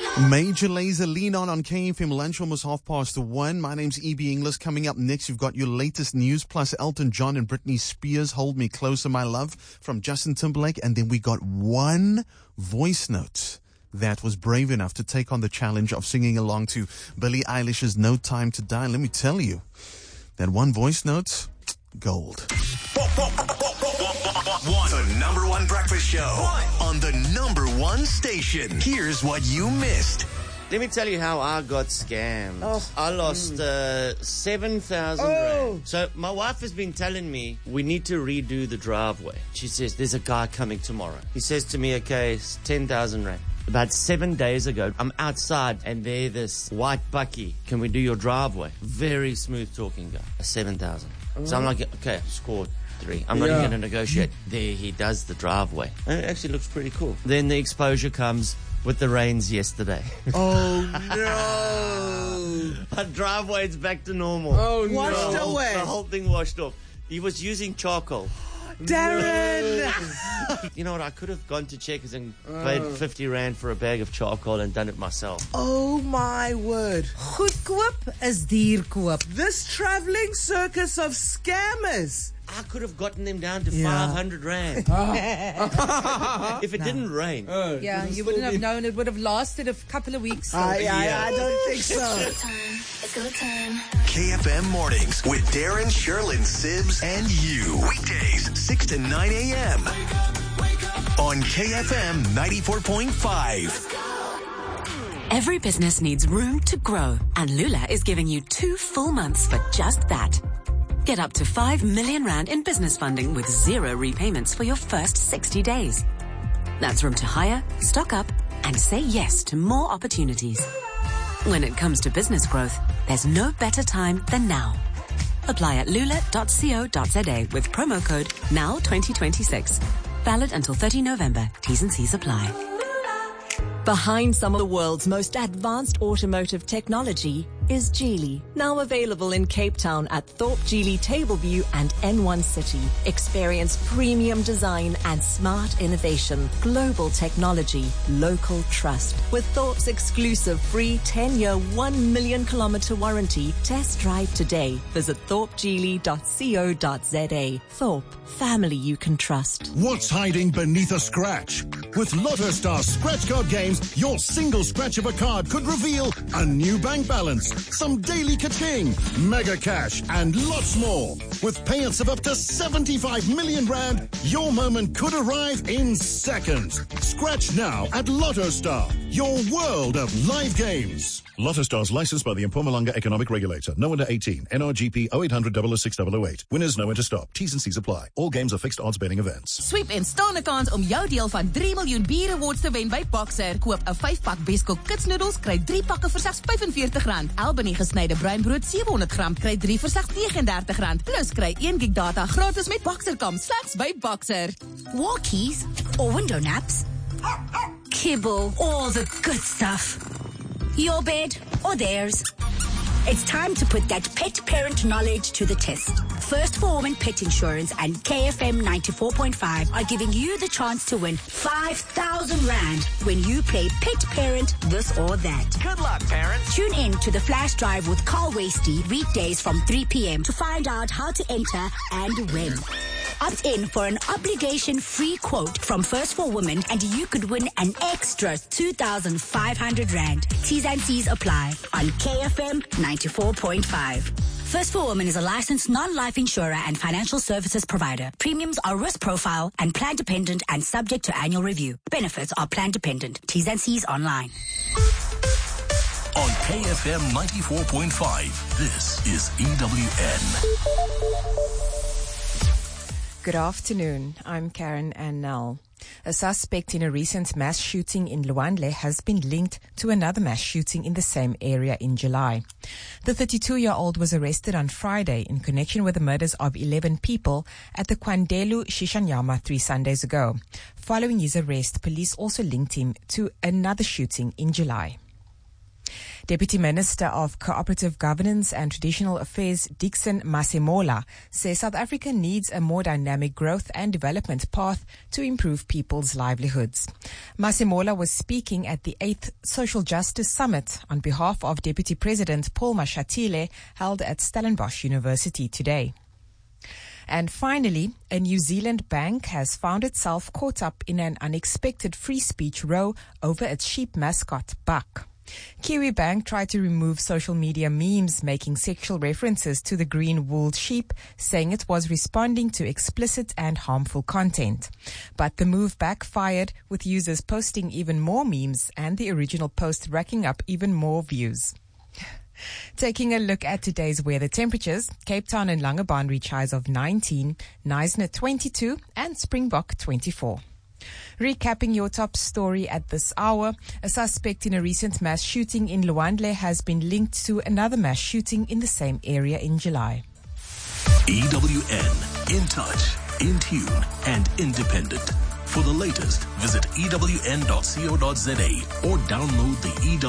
Major Lazer, Lean On KFM. Lunch almost 1:30. My name's E.B. Inglis. Coming up next, you've got your latest news, plus Elton John and Britney Spears, Hold Me Closer, My Love, from Justin Timberlake. And then we got one voice note that was brave enough to take on the challenge of singing along to Billie Eilish's No Time to Die. Let me tell you, that one voice note, gold. The number one breakfast show on the number one station. Here's what you missed. Let me tell you how I got scammed. I lost 7,000 rand. So my wife has been telling me we need to redo the driveway. She says, there's a guy coming tomorrow. He says to me, okay, it's 10,000 rand. About 7 days ago, I'm outside and there's this white bucky. Can we do your driveway? Very smooth talking guy. 7,000. So I'm like, okay, scored 3. I'm not even going to negotiate. There he does the driveway. And it actually looks pretty cool. Then the exposure comes with the rains yesterday. Oh, no. Our driveway's back to normal. Oh, no. Washed away. The whole thing washed off. He was using charcoal. Darren! You know what? I could have gone to Checkers and paid 50 rand for a bag of charcoal and done it myself. Oh, my word. Goedkoop is duur koop. This traveling circus of scammers. I could have gotten them down to 500 rand. If it didn't rain. You wouldn't have known. It would have lasted a couple of weeks. I don't think so. It's go time. KFM Mornings with Darren, Sherlyn, Sibs, and you. Weekdays, 6 to 9 a.m. on KFM 94.5. Every business needs room to grow, and Lula is giving you 2 full months for just that. Get up to 5 million rand in business funding with 0 repayments for your first 60 days. That's room to hire, stock up, and say yes to more opportunities. When it comes to business growth, there's no better time than now. Apply at lula.co.za with promo code NOW2026. Valid until 30 November. T's and C's apply. Behind some of the world's most advanced automotive technology is Geely, now available in Cape Town at Thorpe Geely Tableview and N1 City. Experience premium design and smart innovation, global technology, local trust. With Thorpe's exclusive free 10-year, 1 million kilometer warranty, test drive today. Visit thorpegeely.co.za. Thorpe, family you can trust. What's hiding beneath a scratch? With Lotto Star Scratch Card games, your single scratch of a card could reveal a new bank balance, some daily ka-ching, mega cash, and lots more. With payouts of up to 75 million rand, your moment could arrive in seconds. Scratch now at Lotto Star, your world of live games. Lotto Star's licensed by the Mpumalanga Economic Regulator. No under 18. NRGP 0800 006 Winners know when to stop. T's and C's apply. All games are fixed odds betting events. Sweep en staan 'n kans om jou deel van 3 miljoen bier awards te wen by Boxer. Koop 'n 5-pak Besco kitsnoedels, kry 3 pakke vir slegs R45. Albany gesnyde bruinbrood 700 gram, kry 3 vir slegs R39. Plus kry 1 gig data gratis met Boxercom slegs by Boxer. Walkies or window naps. Kibble, all the good stuff. Your bed or theirs. It's time to put that pet parent knowledge to the test. First for Women Pet Insurance and KFM 94.5 are giving you the chance to win 5,000 rand when you play Pet Parent This or That. Good luck, parents. Tune in to the Flash Drive with Carl Wasty weekdays from 3 p.m. to find out how to enter and win. Opt in for an obligation-free quote from First for Women and you could win an extra 2,500 rand. T's and C's apply on KFM 94.5. First for Women is a licensed non-life insurer and financial services provider. Premiums are risk profile and plan dependent and subject to annual review. Benefits are plan dependent. T's and C's online. On KFM 94.5, this is EWN. Good afternoon. I'm Karen Annell. A suspect in a recent mass shooting in Luandle has been linked to another mass shooting in the same area in July. The 32-year-old was arrested on Friday in connection with the murders of 11 people at the Kwandelu Shishanyama 3 Sundays ago. Following his arrest, police also linked him to another shooting in July. Deputy Minister of Cooperative Governance and Traditional Affairs, Dixon Masemola, says South Africa needs a more dynamic growth and development path to improve people's livelihoods. Masemola was speaking at the 8th Social Justice Summit on behalf of Deputy President Paul Mashatile, held at Stellenbosch University today. And finally, a New Zealand bank has found itself caught up in an unexpected free speech row over its sheep mascot, Buck. Kiwi Bank tried to remove social media memes making sexual references to the green-wooled sheep, saying it was responding to explicit and harmful content. But the move backfired, with users posting even more memes and the original post racking up even more views. Taking a look at today's weather temperatures, Cape Town and Langebaan reach highs of 19, Knysna 22 and Springbok 24. Recapping your top story at this hour, a suspect in a recent mass shooting in Luandle has been linked to another mass shooting in the same area in July. EWN, in touch, in tune and independent. For the latest, visit ewn.co.za or download the EWN